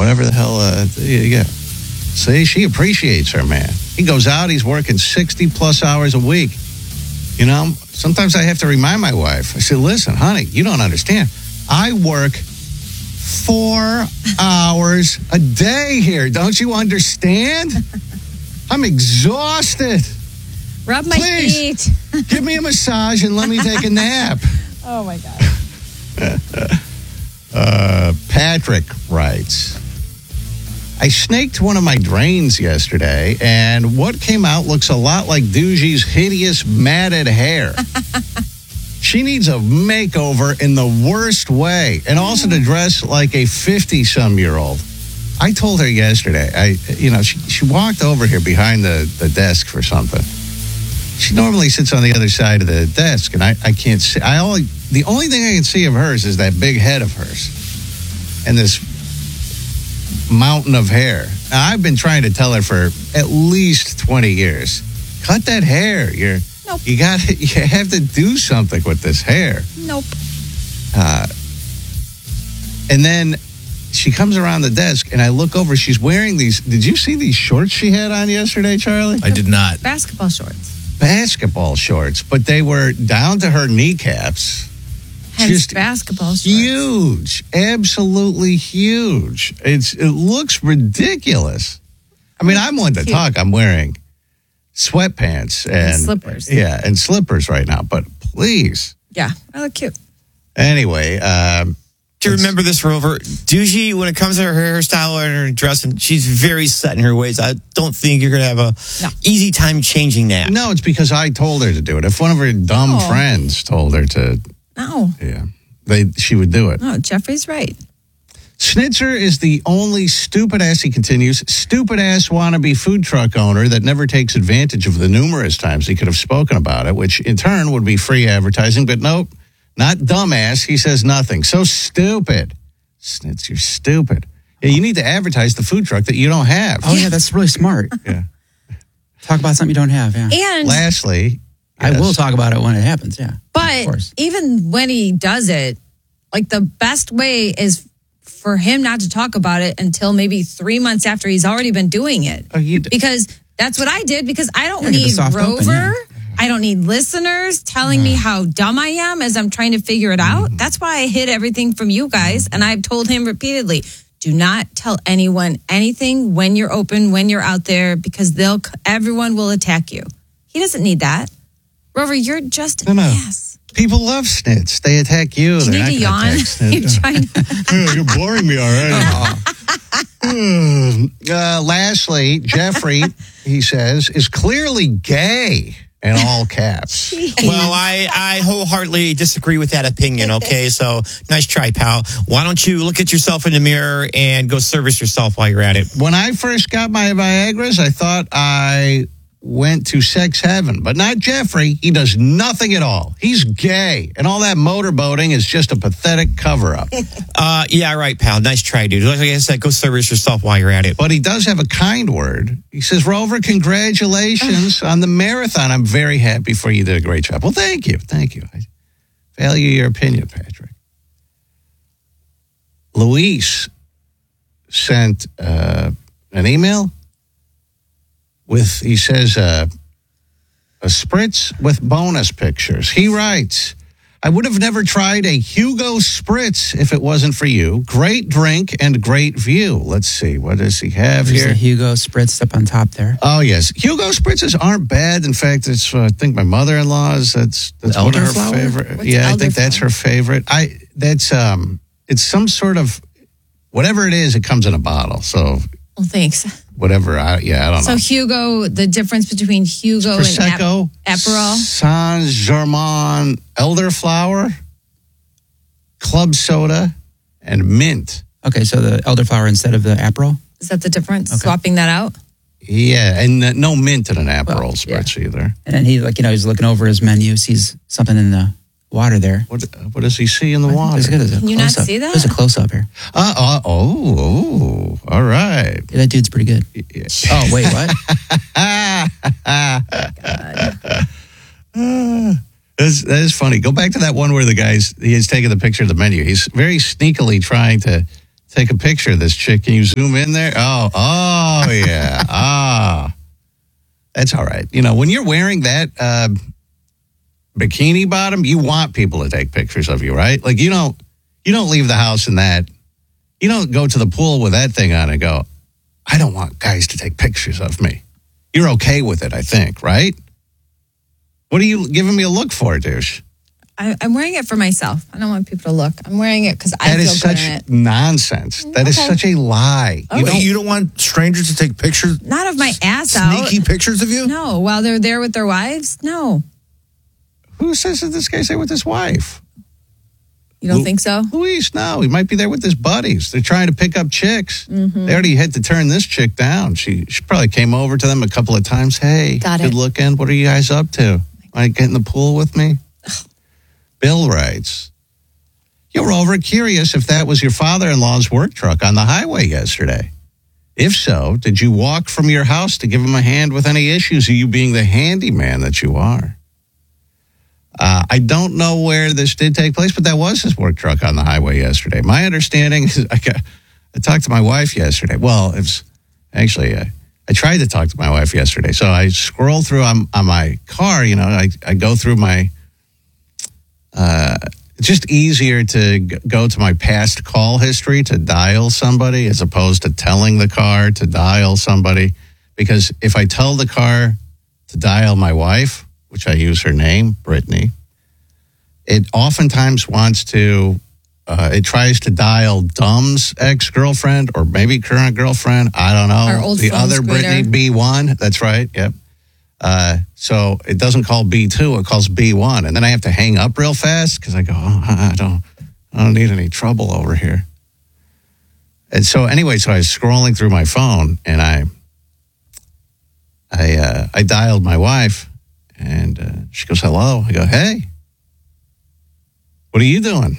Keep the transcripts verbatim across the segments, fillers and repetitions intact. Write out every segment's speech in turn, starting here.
whatever the hell. Uh, yeah. See, she appreciates her man. He goes out, he's working sixty plus hours a week. You know, sometimes I have to remind my wife. I say, listen, honey, you don't understand. I work four hours a day here. Don't you understand? I'm exhausted. Rub my Please, feet. Give me a massage and let me take a nap. Oh, my God. uh, Patrick writes, I snaked one of my drains yesterday, and what came out looks a lot like Doogie's hideous matted hair. She needs a makeover in the worst way, and also to dress like a fifty-some-year-old. I told her yesterday, I, you know, she, she walked over here behind the, the desk for something. She normally sits on the other side of the desk, and I, I can't see. I only, the only thing I can see of hers is that big head of hers and this mountain of hair. Now, I've been trying to tell her for at least twenty years, cut that hair. You're, nope. You got, you have to do something with this hair. Nope. Uh, and then she comes around the desk, and I look over. She's wearing these. Did you see these shorts she had on yesterday, Charlie? I did not. Basketball shorts. Basketball shorts, but they were down to her kneecaps. Hence Just basketball shorts. Huge, absolutely huge. It's it looks ridiculous. I mean, I'm one to Cute. talk. I'm wearing sweatpants and, And slippers. Yeah, and slippers right now. But please, Yeah, I look cute. anyway. Um, Do you remember this, Rover? Doogie, when it comes to her hairstyle and her dressing, she's very set in her ways. I don't think you're going to have a No. easy time changing that. no, it's because I told her to do it. If one of her dumb Oh. friends told her to, No, yeah, they she would do it. no, Jeffrey's right. Schnitzer is the only stupid ass, he continues, stupid ass wannabe food truck owner that never takes advantage of the numerous times he could have spoken about it, which in turn would be free advertising. But nope, not dumbass. He says nothing. So stupid. Schnitz, you're stupid. Yeah, you need to advertise the food truck that you don't have. Oh, yeah, that's really smart. Yeah. Talk about something you don't have, yeah. And Lastly, I yes. will talk about it when it happens, yeah. Of but course. even when he does it, like the best way is for him not to talk about it until maybe three months after he's already been doing it. Oh, you d- Because that's what I did, because I don't Yeah, get the need soft Rover. open, yeah. I don't need listeners telling me how dumb I am as I'm trying to figure it out. That's why I hid everything from you guys. And I've told him repeatedly, do not tell anyone anything when you're open, when you're out there, because they'll everyone will attack you. He doesn't need that. Rover, you're just an No, no. ass. People love Schnitz. They attack you. Do you They're need to not gonna yawn? attack Schnitz. You're trying to... Yeah, you're boring me already. uh, lastly, Jeffrey, he says, is clearly gay in all caps. Well, I, I wholeheartedly disagree with that opinion, okay? So, nice try, pal. Why don't you look at yourself in the mirror and go service yourself while you're at it? When I first got my Viagra's, I thought I went to sex heaven, but not Jeffrey. He does nothing at all. He's gay, and all that motorboating is just a pathetic cover-up. Uh, yeah, right, pal. Nice try, dude. Like I said, go service yourself while you're at it. But he does have a kind word. He says, Rover, congratulations on the marathon. I'm very happy for you. You did a great job. Well, thank you. Thank you. I value your opinion, Patrick. Luis sent uh, an email with, he says, uh, a spritz with bonus pictures. He writes, I would have never tried a Hugo Spritz if it wasn't for you. Great drink and great view. Let's see. What does he have There's here? a Hugo Spritz up on top there. Oh, yes. Hugo Spritzes aren't bad. In fact, it's, uh, I think my mother-in-law's, that's, that's The one of her elderflower? favorite. What's Yeah, I think elderflower? that's her favorite. I, that's, um, it's some sort of, whatever it is, it comes in a bottle. So Well, thanks. whatever, I, yeah, I don't So know. Hugo, the difference between Hugo and Prosecco, Ap- Aperol? Saint-Germain elderflower, club soda, and mint. Okay, so the elderflower instead of the Aperol? Is that the difference? Okay. Swapping that out? Yeah, and uh, no mint in an Aperol Well, Spritz either. And then he, like, you know, he's looking over his menu, sees something in the water there. What, what does he see in the water? There's a, there's a Can you not close-up. see that? There's a close-up here. Uh, uh, oh, oh, all right. Yeah, that dude's pretty good. Yeah. Oh, wait, what? That's, that is funny. Go back to that one where the guy's, he is taking the picture of the menu. He's very sneakily trying to take a picture of this chick. Can you zoom in there? Oh, oh, yeah. Ah. That's all right. You know, when you're wearing that uh, bikini bottom, you want people to take pictures of you, right? Like, you don't, you don't leave the house in that. You don't go to the pool with that thing on and go, I don't want guys to take pictures of me. You're okay with it, I think, right? What are you giving me a look for, douche? I, I'm wearing it for myself. I don't want people to look. I'm wearing it because I That feel is good such in it. nonsense. That is Okay. such a lie. Okay. You Wait, don't, you don't want strangers to take pictures, Not of my ass out. sneaky pictures of you? No, while they're there with their wives. No, who says that this guy's there with his wife? you don't Lu- think so? Luis, no. He might be there with his buddies. They're trying to pick up chicks. Mm-hmm. They already had to turn this chick down. She she probably came over to them a couple of times. Hey, Got good it. looking. What are you guys up to? Want to get in the pool with me? Bill writes, you were over curious if that was your father-in-law's work truck on the highway yesterday. If so, did you walk from your house to give him a hand with any issues of you being the handyman that you are? Uh, I don't know where this did take place, but that was his work truck on the highway yesterday. My understanding is, I, got, I talked to my wife yesterday. Well, it was actually, I, I tried to talk to my wife yesterday. So I scroll through on, on my car, you know, I, I go through my, uh, it's just easier to g- go to my past call history to dial somebody as opposed to telling the car to dial somebody. Because if I tell the car to dial my wife, which I use her name, Brittany, it oftentimes wants to, uh, it tries to dial Dumb's ex-girlfriend or maybe current girlfriend. I don't know. Our old the phone other screener. Brittany, B one. That's right. Yep. Uh, so it doesn't call B two, it calls B one. And then I have to hang up real fast because I go, oh, I don't, I don't need any trouble over here. And so anyway, so I was scrolling through my phone and I, I, uh, I dialed my wife and uh, she goes, hello. I go, hey, what are you doing?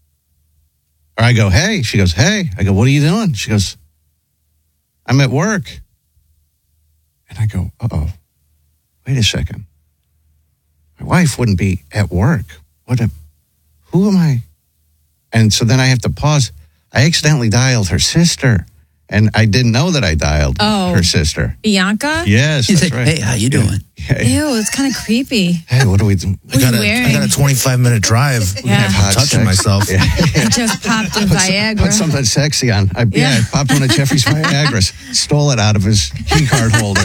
Or I go, hey. She goes, hey. I go, what are you doing? She goes, I'm at work. And I go, uh-oh. Wait a second. My wife wouldn't be at work. What? Am, who am I? And so then I have to pause. I accidentally dialed her sister, and I didn't know that I dialed Oh. her sister. Bianca? Yes, He's that's like, right. hey, how you doing? Hey, Ew, it's kind of creepy. hey, what do we do? I got, you a, I wearing? got a twenty-five minute drive. Yeah. Hot I'm touching sex. myself. Yeah. I just popped a Put, some- Viagra. put something sexy on. I, yeah. Yeah. I popped one of Jeffrey's Viagras, stole it out of his key card holder.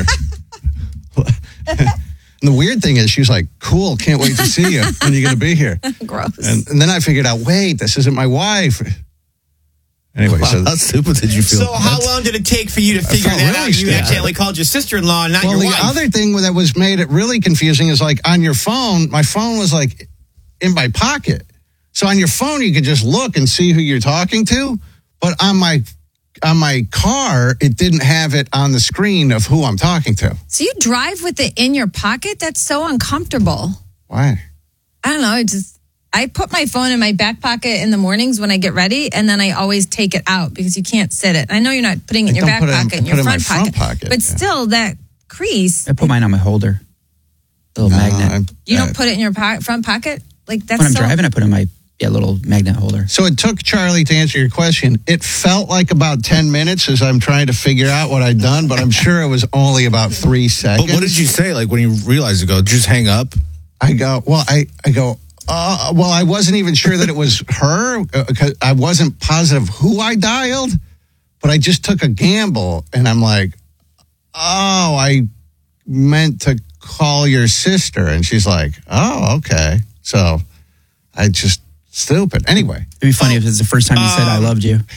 And the weird thing is, she was like, cool, can't wait to see you. When are you going to be here? Gross. And, and then I figured out, wait, this isn't my wife. Anyway, Wow, so how stupid did you feel? So how long did it take for you to figure felt that really out? You stupid. accidentally called your sister-in-law, not well, your the wife. other thing that was made it really confusing is like on your phone, my phone was like in my pocket. So on your phone, you could just look and see who you're talking to. But on my on my car, it didn't have it on the screen of who I'm talking to. So you drive with it in your pocket? That's so uncomfortable. Why? I don't know. I just I put my phone in my back pocket in the mornings when I get ready, and then I always take it out because you can't sit it. I know you're not putting it in I your don't back put it in- pocket, in I your put it in my front, front pocket, but yeah. still that crease. I put mine on my holder. The little magnet. I'm- You uh, don't put it in your po- front pocket? Like that's when I'm so driving, I put it in my yeah, little magnet holder. So it took Charlie to answer your question. It felt like about ten minutes as I'm trying to figure out what I'd done, but I'm sure it was only about three seconds. But what did you say? Like when you realized it, go, did you just hang up? I go, well, I, I go, uh, well, I wasn't even sure that it was her. Uh, 'cause I wasn't positive who I dialed, but I just took a gamble and I'm like, oh, I meant to call your sister. And she's like, oh, okay. So I just, stupid. Anyway, It'd be funny if it's the first time you said I loved you.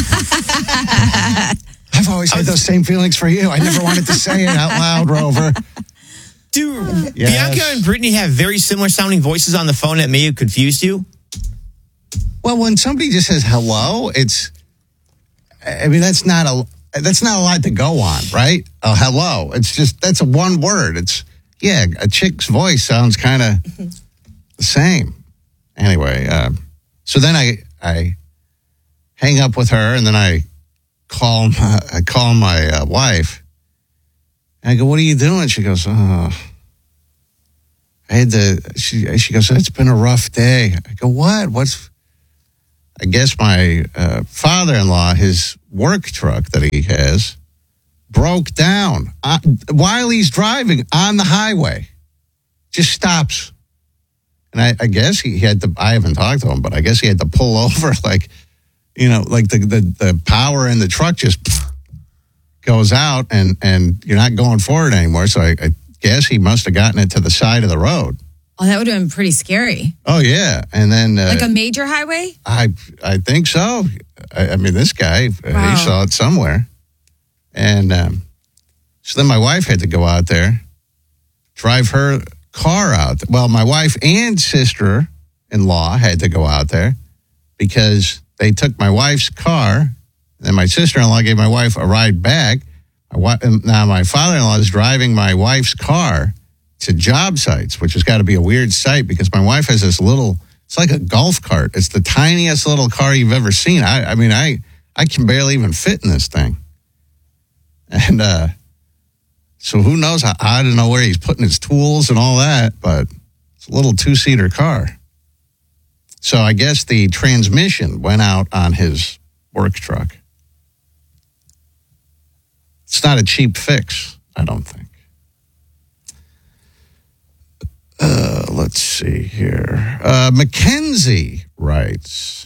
I've always had those same feelings for you. I never wanted to say it out loud, Rover. Do Yes. Bianca and Brittany have very similar sounding voices on the phone that may have confused you? Well, when somebody just says hello, it's, I mean, that's not a, that's not a lot to go on, right? Oh, hello. It's just, that's a one word. It's, yeah, a chick's voice sounds kind of the same. Anyway, uh, so then I, I hang up with her and then I call my, I call my uh, wife. And I go, what are you doing? She goes, oh, I had to, she, she goes, it's been a rough day. I go, what? What's, I guess my uh, father-in-law, his work truck that he has, broke down uh, while he's driving on the highway. Just stops. And I, I guess he had to, I haven't talked to him, but I guess he had to pull over, like, you know, like the, the, the power in the truck just goes out and, and you're not going forward anymore. So I, I guess he must have gotten it to the side of the road. Oh, that would have been pretty scary. Oh, yeah. And then... Uh, like a major highway? I I think so. I, I mean, this guy, uh, Wow. he saw it somewhere. And um, so then my wife had to go out there, drive her car out. Well, my wife and sister-in-law had to go out there because they took my wife's car. And then my sister-in-law gave my wife a ride back. My wi- now my father-in-law is driving my wife's car to job sites, which has got to be a weird sight because my wife has this little, it's like a golf cart. It's the tiniest little car you've ever seen. I, I mean, I, I can barely even fit in this thing. And uh, so who knows? I, I don't know where he's putting his tools and all that, but it's a little two-seater car. So I guess the transmission went out on his work truck. It's not a cheap fix, I don't think. Uh, let's see here. Uh, Mackenzie writes,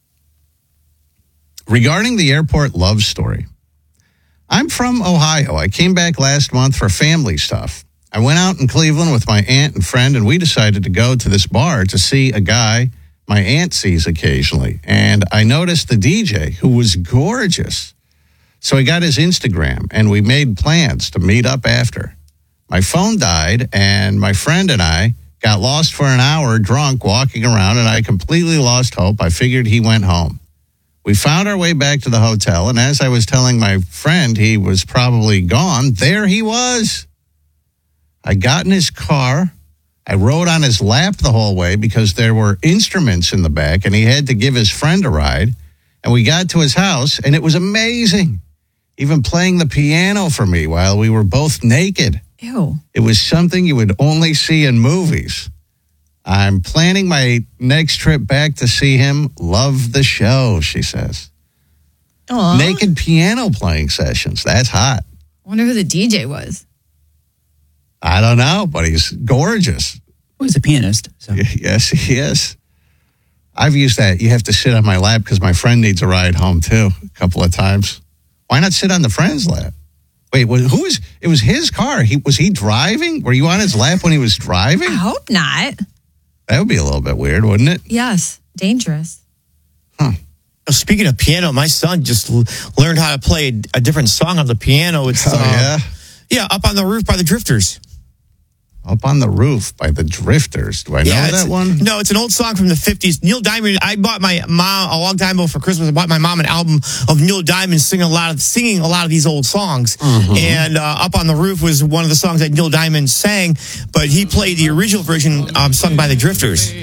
regarding the airport love story, I'm from Ohio. I came back last month for family stuff. I went out in Cleveland with my aunt and friend, and we decided to go to this bar to see a guy my aunt sees occasionally. And I noticed the D J, who was gorgeous. So I got his Instagram, and we made plans to meet up after. My phone died, and my friend and I got lost for an hour drunk walking around, and I completely lost hope. I figured he went home. We found our way back to the hotel, and as I was telling my friend he was probably gone, there he was. I got in his car. I rode on his lap the whole way because there were instruments in the back, and he had to give his friend a ride. And we got to his house, and it was amazing. Even playing the piano for me while we were both naked. Ew. It was something you would only see in movies. I'm planning my next trip back to see him. Love the show, she says. Aw. Naked piano playing sessions. That's hot. I wonder who the D J was. I don't know, but he's gorgeous. Well, he's a pianist. So. Yes, he is. I've used that. You have to sit on my lap because my friend needs a ride home, too, a couple of times. Why not sit on the friend's lap? Wait, who was, it was his car. He Was he driving? Were you on his lap when he was driving? I hope not. That would be a little bit weird, wouldn't it? Yes. Dangerous. Speaking of piano, my son just l- learned how to play a, a different song on the piano. It's Oh, uh, yeah? yeah, Up on the Roof by the Drifters. Up on the Roof by the Drifters. Do I know yeah, that one? No, it's an old song from the fifties. Neil Diamond. I bought my mom a long time ago for Christmas. I bought my mom an album of Neil Diamond singing a lot of singing a lot of these old songs. Mm-hmm. And uh, Up on the Roof was one of the songs that Neil Diamond sang, but he played the original version um, sung by the Drifters.